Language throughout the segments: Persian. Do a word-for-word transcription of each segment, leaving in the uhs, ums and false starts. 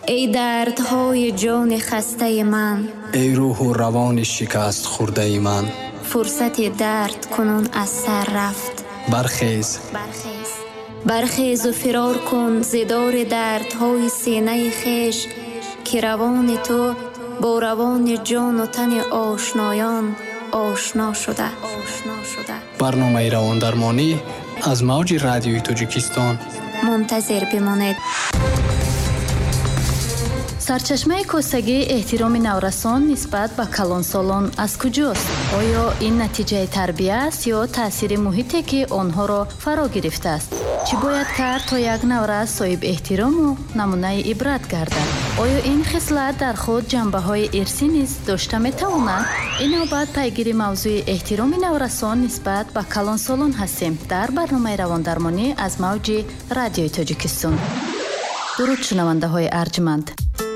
ای دردهای جان خسته من، ای روح و روان شکست خورده من، فرصت درد کنون از سر رفت. برخیز برخیز برخیز و فرار کن زدار دردهای سینه خیش که روان تو با روان جان و تن آشنایان آشنا شده. آشنا شده. برنامه روان درمانی از موج رادیوی تاجیکستان. منتظر بمانید. سرچشمه کستگی احترام نورسان نسبت به کلانسالان از کجاست؟ آیا این نتیجه تربیت است یا تاثیر محیطی که آنها را فرا گرفته است؟ چی باید کرد تا یک نورس صاحب احترام و نمونه عبرت گردد؟ آیا این خصلت در خود جنبه های ارثی نیز داشته می تواند؟ این نوبت پیگیری موضوع احترام نورسان نسبت به کلانسالان هستیم در برنامه روان درمانی از موج رادیوی تاجیکستان. درود شنونده های ارجمند.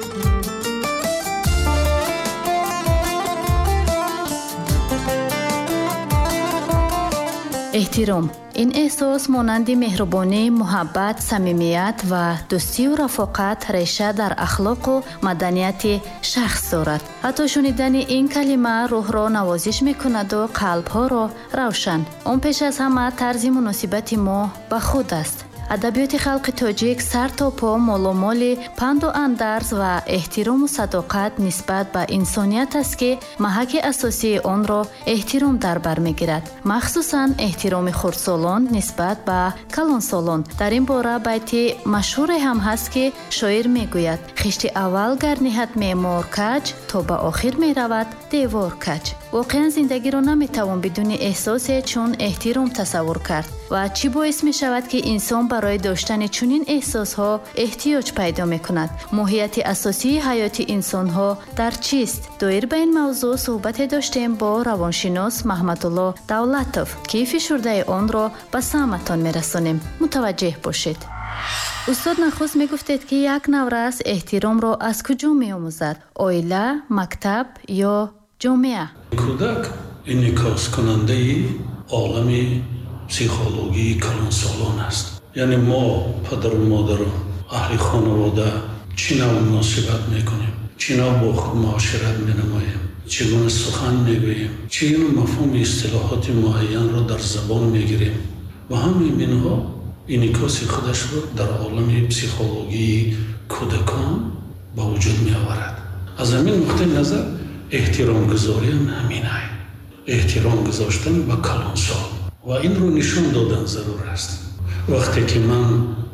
احترام این احساس مانند مهربانی، محبت، صمیمیت و دوستی و رفاقت ریشه در اخلاق و مدنیت شخص دارد. حتی شنیدن این کلمه روح را نوازش میکند و قلب ها را روشن. آن پیش از همه طرز مناسبت ما به خود است. ادبیات خلق تاجیک سر تا پا مالامال پند و اندرز و احترام و صداقت نسبت به انسانیت است که محک اساسی آن را احترام در بر میگیرد. مخصوصاً احترام خردسالان نسبت به کلانسالان. در این باره بیت مشهور هم هست که شاعر میگوید خشت اول گر نهد معمار کج تا به آخر میرود دیوار کج. واقعا زندگی را نمیتوان بدون احساس چون احترام تصور کرد و چی باعث می شود که انسان برای داشتن چنین احساس ها احتیاج پیدا می کند؟ ماهیت اساسی حیات انسان ها در چیست؟ دایر به این موضوع صحبت داشتیم با روانشناس محمد الله دولتوف که فشرده آن را به سمعتان می رسانیم. متوجه باشید. استاد نخست می گفتید که یک نورس احترام را از کجا می آموزد؟ عائله، مکتب یا جامعه؟ کودک انعکاس کننده عالم پسیخولوژی کلانسالان است. یعنی ما پدر و مادر و اهل خانواده چی نوع مناسبت میکنیم، چی نوع با معاشرت مینماییم، چگونه سخن میگوییم، چی نوع مفهوم اصطلاحات معین را در زبان میگیریم و همین اینها انعکاس خودش را در عالم پسیخولوژی کودکان با وجود می آورد. از همین نقطه نظر احترام گذاری هم همین است. احترام گذاشتن به کلانسال و این رو نشان دادن ضرور است. وقتی که من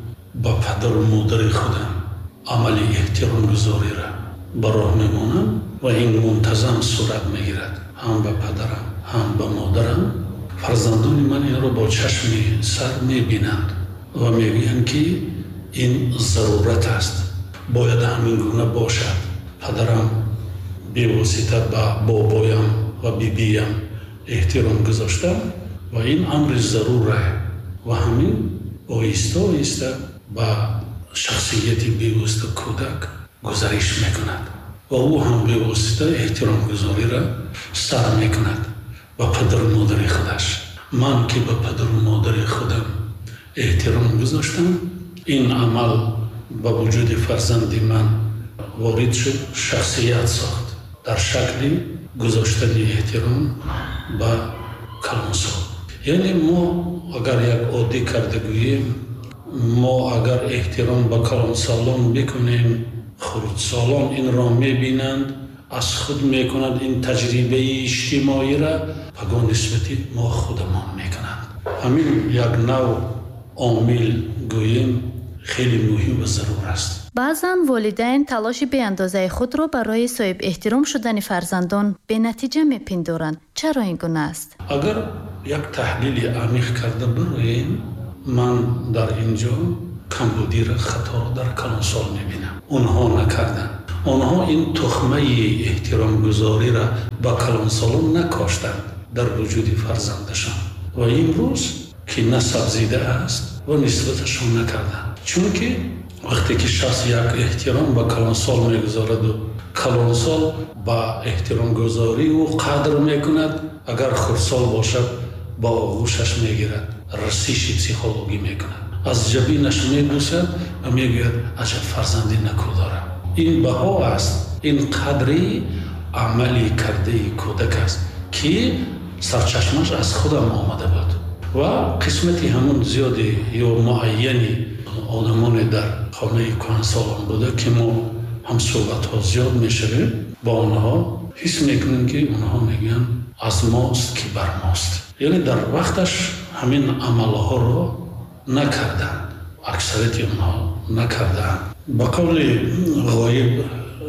با پدر و مادر خودم عمل احترام گذاری را براه میمانم و این منتظم صورت میگیرد، هم به پدرم هم به مادرم، فرزندان من این رو با چشم سر میبینند و میگویند که این ضرورت است، باید همین گونه باشد. پدرم بی‌واسطه به بابایم و بیبیم احترام گذاشتم و این امر ضروره و همین آهسته آهسته به شخصیت بی‌واسطه کودک گزارش میکند و او هم بی‌واسطه احترام گذاری را سر میکند و پدر و مادر خودش. من که به پدر و مادر خودم احترام گذاشتم، این عمل به وجود فرزند من وارد شد، شخصیت ساخت در شکل گذاشتن احترام به کلانسال. یعنی ما اگر یک عادی کرده گوییم، ما اگر احترام به کلانسالان بکنیم، خردسالان این را میبینند، از خود میکنند این تجربه اجتماعی را پگاه نسبتی ما خودمان میکنند. همین یک نوع عامل گوییم خیلی مهم و ضرور است. بعضاً والدین تلاش به اندازه خود را برای صاحب احترام شدن فرزندان به نتیجه میپندارند. چرا این گونه است؟ اگر یک تحلیل عمیق کرده برویم، من در اینجا کمبودی را خطا در کلانسال میبینم. اونها نکردن. آنها این تخمه احترام گذاری را با کلانسالان نکاشتند در وجود فرزندشان و امروز که نسب زیده است و نسبتشان نکردند. چون که وقتی که شخص یک احترام با کلانسال میگذارد و کلانسال با احترام گذاری او قدر میکند، اگر خردسال باشد با آغوشش میگیرد، رسیش پسیخولوژی میکند، از جبینش میبوسد و میگوید عجب فرزندی نکو دارم. این بها است، این قدری عملی کرده کودک است که سرچشمش از خودم آمده بود و قسمتی همون زیادی یا معینی آدمان در خانه کهنسالان بوده که ما هم صحبت ها زیاد میشویم با آنها حس میکنیم که آنها میگن از ماست که بر ماست. یعنی در وقتش همین عملها رو نکردن، اکثریت آنها نکردن. با قول غایب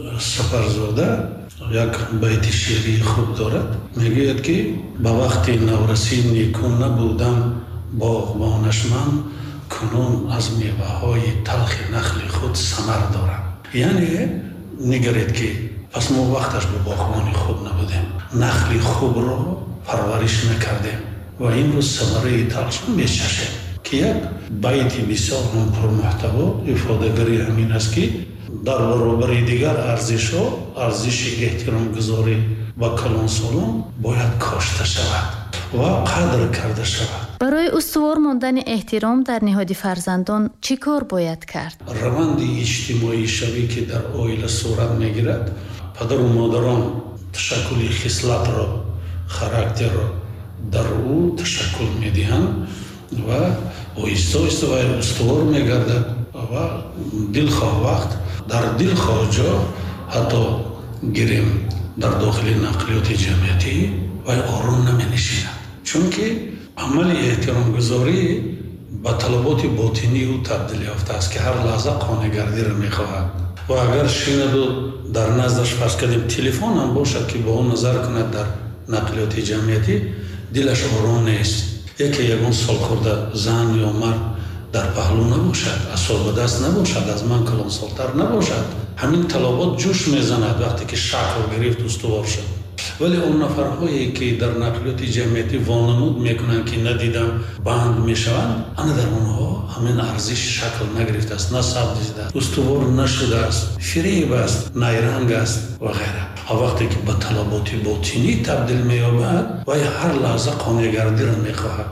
سفرزاده یک بیت شعری خوب دارد، میگوید که با وقتی نورسی نیکو نبودم باغبانش من، کنون از میوه های تلخ نخل خود ثمر دارم. یعنی نگرید که پس ما وقتش به باغبان خود نبودیم، نخل خوب رو پرورش نکردیم و این رو ثمره تلخ میچشیم. که یک بیت بسیار هم پرمحتوا افاده‌گری همین است که در برابر دیگر ارزش ها ارزش احترام گذاری و کلانسالان باید کاشته شود و قدر کرده شود. برای استوار ماندن احترام در نهاد فرزندان چی کار باید کرد؟ روند اجتماعی شوی که در عائله صورت میگیرد، پدر و مادران تشکل خصلت را، خاراکتر را در او تشکل میدهند و آهسته آهسته و استوار میگردد و دلخواه وقت در دلخواه جا حتی گیریم در داخل نقلیات جمعیتی و آرام نمی نشیند، چون که عمل احترام گذاری به طلبات باطنی او تبدیل یافته است که هر لحظه قانع‌گردی را میخواهد و اگر شیند و در نزدش فرض کردیم تلفن هم باشد که با اون نظر کند در نقلیات جمعیتی، دلش آرام نیست. یکی یگان سال خورده زن یا مرد در پهلو نباشد، اصاب دست نباشد، از من کلان سالتر نباشد، همین طلبات جوش میزند وقتی که شکل گرفت استوار شد. ولی اون نفرهایی که در نقلیات جمعیتی وانمود میکنند که ندیدم بند میشوند، انا در اونها همین ارزش شکل نگرفته است، نه ثبت دیده است، استوار نشده است، فریب است، نیرنگ است و غیره. ها وقتی که به طلبات باطنی تبدیل مییابد و هر لحظه قانع‌گردی را میخواهد.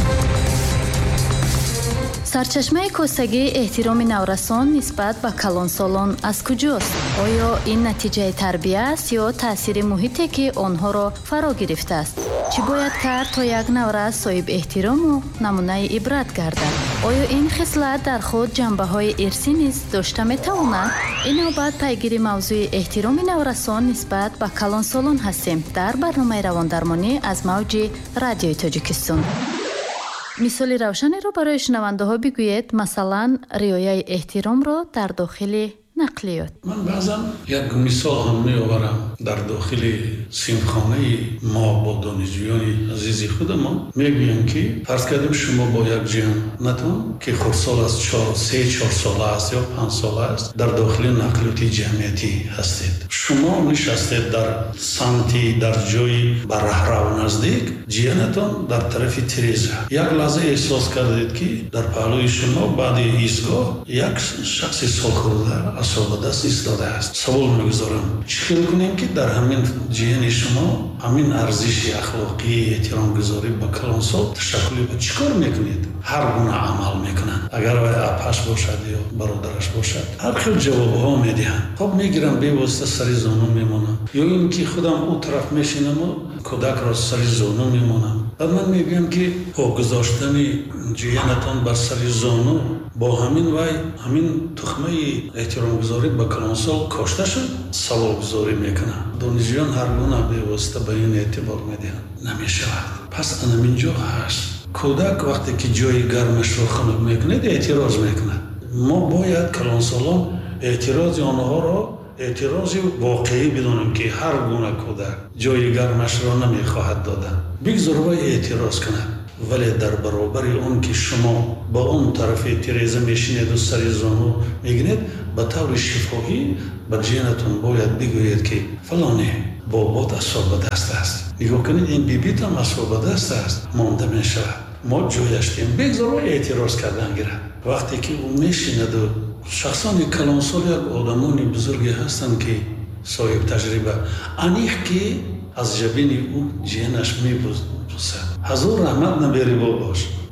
سرچشمه کاستگی احترام نورسان نسبت به کلانسالان از کجاست؟ آیا این نتیجه تربیت است یا تاثیر محیطی که آنها را فرا گرفته است؟ چی باید کرد تا یک نورس صاحب احترام و نمونه عبرت گردد؟ آیا این خصلت در خود جنبه های ارثی نیز داشته میتواند؟ این نوبت پیگیری موضوع احترام نورسان نسبت به کلانسالان هستیم در برنامه رواندرمانی از موج رادیوی تاجیکستان. مثال روشنی رو برای شنونده ها بگوید، مثلا رعایت احترام را در داخل نقلیات. من بعضا یک مثال هم می آورم. در داخل صنفخانه ما با دانشجویان عزیز خودمان میگویم که فرض کردیم شما با یک جمعیتون که خردسال از چهار سه چهار ساله است یا پنج ساله است در داخل نقلیات جمعیتی هستید. شما نشستید در سمتی در جای به رهرو نزدیک، جیانتون در طرف تریزه. یک لحظه احساس کردید که در پهلوی شما بعد ایستگاه یک شخص سالخورده اصاب دست ایستاده است. سوال میگذارم چیکار کنیم که در همین جهان شما همین ارزش اخلاقی احترام گذاری با کلانسال تشکلی با چیکار میکنید؟ هر گونه عمل میکنن. اگر وای اپش باشد یا برادرش باشد هر خیل جواب ها میدهند. خب میگیرم به واسطه سری زانو میمونم، یا اینکه خودم او طرف میشینم و کودک را سری زانو میمونم. بعد من میگم که او گذاشتن جیانتان بر سری زانو با همین وای همین تخمه احترام گذاری با کلانسال کاشته شد. سوال گذاری میکنن. دانشجویان هر گونه به واسطه به این اعتبار میدهند. نمیشود. پس انا اینجا هست. کودک وقتی که جای گرمش رو خنک میکنه اعتراض میکنه. ما باید کلانسالان اعتراض آنها را اعتراض واقعی بدونیم که هر گونه کودک جای گرمش را نمیخواهد دادن. بگذار وای اعتراض کنه. ولی در برابر اون که شما با اون طرف تریزه میشینید و سری زانو میگنید، به طور شفاهی به جینتون باید بگویید که فلانه بابات اصاب دست است. نگاه کنید این بیبیت هم اصاب دست است، مانده میشود. ما جویشتیم. بگذار اعتراض کردن گیرد. وقتی که اون میشیند و شخصان کلانسال یک آدمانی بزرگی هستند که صاحب تجربه، انیح که از جبین او جینش میبوسد. حضور رحمت نبیری باباش.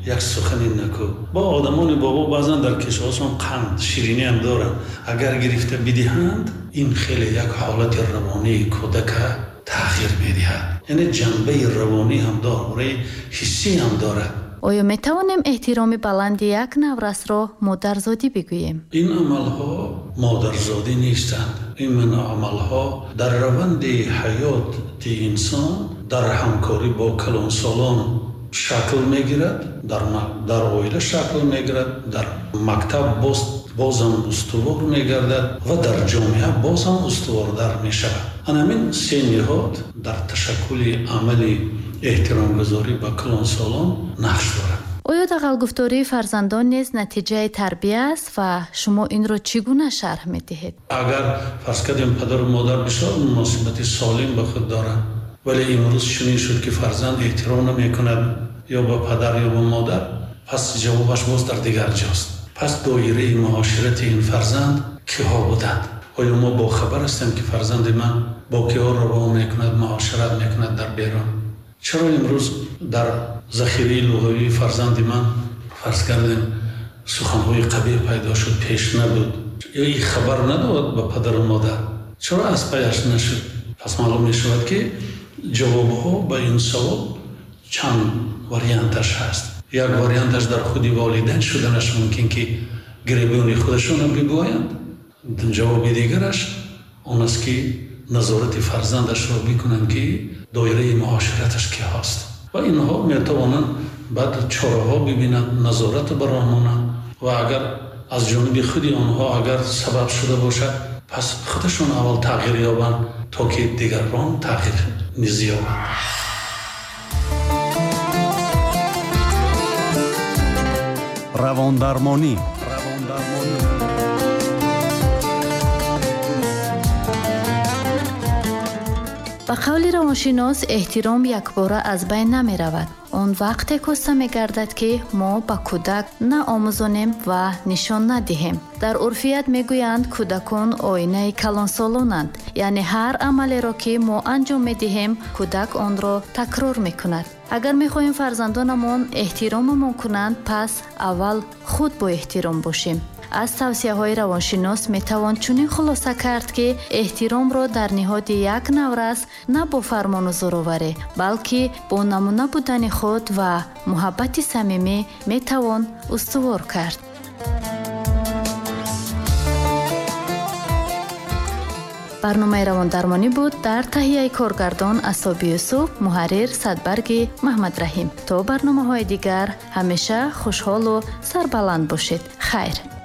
як сухани накӯ. Бо одамони бобо баъзан дар кишварҳосон қанд ширинӣ ҳам доранд. Агар гирифта бидиҳанд, ин хеле як ҳолати равонии кӯдака тағйир медиҳад. яъне ҷанбаи равонӣ ҳам дорад, ҳиссӣ ҳам дорад. оё метавонем эҳтироми баланди як наврасро модарзодӣ бигӯем? ин амалҳо модарзодӣ нестанд. ин амалҳо дар раванди ҳаёти инсон дар ҳамкорӣ бо калонсолон шакл мегирад, дар дар оила шакл мегирад, дар мактаб боз бозам устувор мегардад ва дар ҷомеа бозам устувордар мешавад. анамин се ниҳод дар ташаккули амали эҳтиромгузорӣ ба калонсолон нақш дорад. оё дағалгуфтории фарзандон низ натиҷаи тарбия аст ва шумо инро чӣ гуна шарҳ медиҳед? агар фарз кардем падару модар бисёр муносибати солим ба худ доранд, вале имрӯз чунин шуд ки фарзанд эҳтиром намекунад ё ба падар ё ба модар, пас ҷавобаш боз дар дигар ҷост. пас доираи муоширати ин фарзанд киҳо буданд? оё мо бохабар ҳастем ки фарзанди ман бо киҳо равон мекунад, муошират мекунад дар берун? чаро имрӯз дар захираи луғавии фарзанди ман фарз кардем суханҳои қабеҳ пайдо шуд, пеш набуд, ё ин хабар надод ба падару модар? чаро аз паяш нашуд? пас маълум мешавад ки ҷавобҳо ба ин савол чанд варианташ ҳаст. як варианташ дар худи волидайн шуданаш мумкин ки гиребони худашон бигӯянд. ҷавоби дигараш он аст ки назорати фарзандашро бикунанд ки доираи муошираташ ки ҳаст. ва инҳо метавонанд баъд чораҳо бибинанд, назорату баромонанд ва агар аз ҷониби худи онҳо агар сабаб шуда бошад, пас худашон аввал тағйир ёбанд, то ки дигарон тағйир низ ёбанд. равондармонӣ. ба қавли равоншинос эҳтиром якбора аз байн намеравад. он вақте коста мегардад ки мо ба кӯдак наомӯзонем ва нишон надиҳем. дар урфият мегӯянд кӯдакон оинаи калонсолонанд, яъне ҳар амалеро ки мо анҷом медиҳем, кӯдак онро такрор мекунад. агар мехоҳем фарзандонамон эҳтиромамон кунанд, пас аввал худ бо эҳтиром бошем. аз тавсияҳои равоншинос метавон чунин хулоса кард ки эҳтиромро дар ниҳоди як наврас на бо фармону зӯроварӣ, балки бо намуна будани худ ва муҳаббати самимӣ метавон устувор кард. барномаи равондармонӣ буд дар таҳияи коргардон Асоби Юсуф, муҳаррир Садбарги Маҳмадраҳим. то барномаҳои дигар ҳамеша хушҳолу сарбаланд бошед. хайр.